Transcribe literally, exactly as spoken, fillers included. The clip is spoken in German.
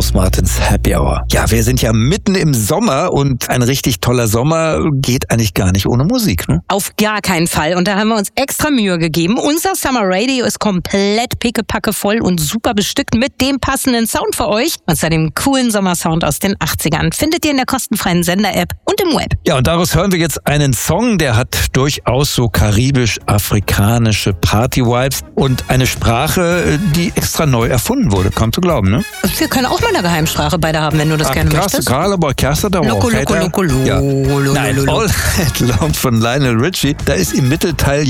Klaus Martins Happy Hour. Ja, wir sind ja mitten im Sommer und ein richtig toller Sommer geht eigentlich gar nicht ohne Musik, ne? Auf gar keinen Fall. Und da haben wir uns extra Mühe gegeben. Unser Summer Radio ist komplett pickepacke voll und super bestückt mit dem passenden Sound für euch. Und zwar dem coolen Sommersound aus den achtzigern. Findet ihr in der kostenfreien Sender-App und im Web. Ja, und daraus hören wir jetzt einen Song, der hat durchaus so karibisch-afrikanische Party-Vibes und eine Sprache, die extra neu erfunden wurde. Kaum zu glauben, ne? Wir können auch mal eine Geheimsprache beide haben, wenn du das Ah, gerne krass, möchtest. Gerade bei Kerster da Loco, auch. loco, loco, loco, Ja. loco, Nein, loco. All Night Long von Lionel Richie. Da ist im Mittelteil ja